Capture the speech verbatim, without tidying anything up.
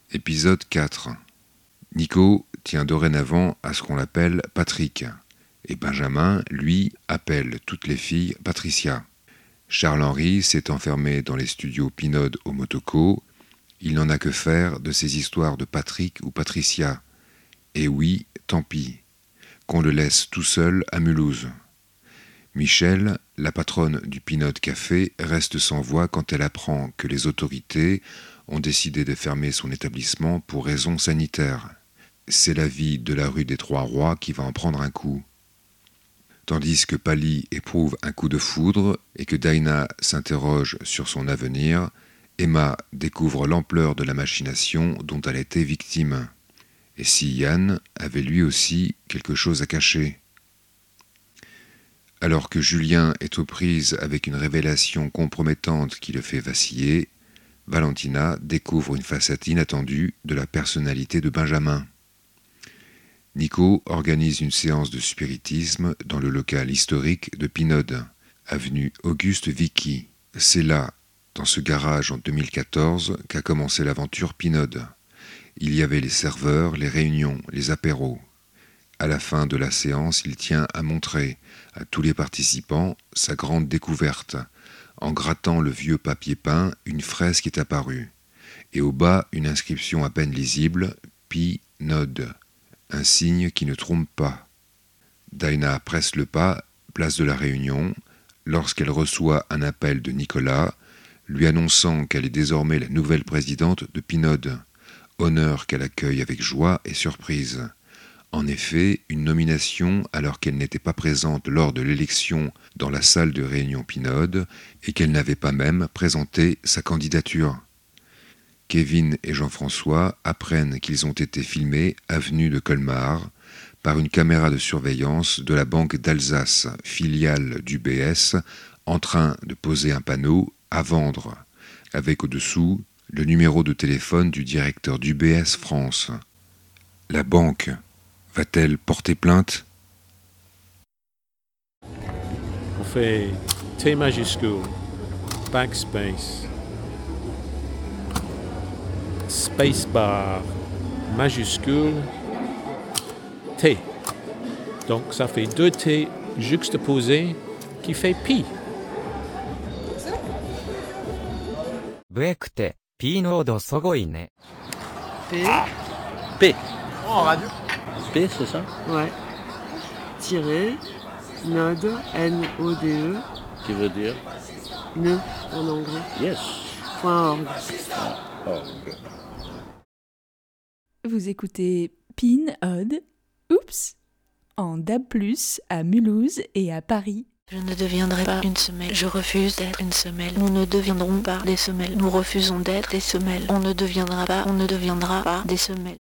Épisode quatre. Nico tient dorénavant à ce qu'on l'appelle Patrick, et Benjamin, lui, appelle toutes les filles Patricia. Charles-Henri s'est enfermé dans les studios Pinode au Motoko. Il n'en a que faire de ces histoires de Patrick ou Patricia. Et oui, tant pis, qu'on le laisse tout seul à Mulhouse. Michel, la patronne du Pinode Café, reste sans voix quand elle apprend que les autorités ont décidé de fermer son établissement pour raisons sanitaires. C'est la vie de la rue des Trois Rois qui va en prendre un coup. Tandis que Pali éprouve un coup de foudre et que Daina s'interroge sur son avenir, Emma découvre l'ampleur de la machination dont elle a été victime. Et si Yann avait lui aussi quelque chose à cacher. Alors que Julien est aux prises avec une révélation compromettante qui le fait vaciller, Valentina découvre une facette inattendue de la personnalité de Benjamin. Nico organise une séance de spiritisme dans le local historique de Pinode, avenue Auguste Vicky. C'est là, dans ce garage en deux mille quatorze, qu'a commencé l'aventure Pinode. Il y avait les serveurs, les réunions, les apéros. À la fin de la séance, il tient à montrer à tous les participants sa grande découverte. En grattant le vieux papier peint, une fresque est apparue. Et au bas, une inscription à peine lisible, Pinode. Un signe qui ne trompe pas. Daina presse le pas, place de la Réunion, lorsqu'elle reçoit un appel de Nicolas, lui annonçant qu'elle est désormais la nouvelle présidente de Pinode, honneur qu'elle accueille avec joie et surprise. En effet, une nomination alors qu'elle n'était pas présente lors de l'élection dans la salle de réunion Pinode et qu'elle n'avait pas même présenté sa candidature. Kevin et Jean-François apprennent qu'ils ont été filmés avenue de Colmar par une caméra de surveillance de la Banque d'Alsace, filiale d'U B S, en train de poser un panneau à vendre, avec au-dessous le numéro de téléphone du directeur d'U B S France. La banque va-t-elle porter plainte ? On fait T majuscule, backspace, spacebar, majuscule, T. Donc ça fait deux T juxtaposés qui fait pi. ブエクテ、P ノードすごいね。 P. P. Oh, en radio. P, c'est ça? Ouais. Tiré, node, N O D E, Qui veut dire? nœud en anglais, Yes. point org. Oh, ok. Vous écoutez Pinode, oups, en D A B plus, à Mulhouse et à Paris. Je ne deviendrai pas une semelle. Je refuse d'être une semelle. Nous ne deviendrons pas des semelles. Nous refusons d'être des semelles. On ne deviendra pas, on ne deviendra pas des semelles.